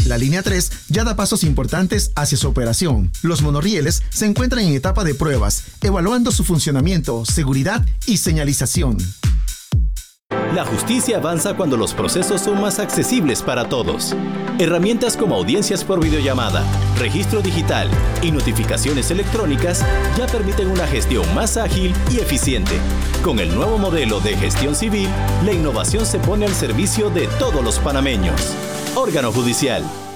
La línea 3 ya da pasos importantes hacia su operación. Los monorrieles se encuentran en etapa de pruebas, evaluando su funcionamiento, seguridad y señalización. La justicia avanza cuando los procesos son más accesibles para todos. Herramientas como audiencias por videollamada, registro digital y notificaciones electrónicas ya permiten una gestión más ágil y eficiente. Con el nuevo modelo de gestión civil, la innovación se pone al servicio de todos los panameños. Órgano Judicial.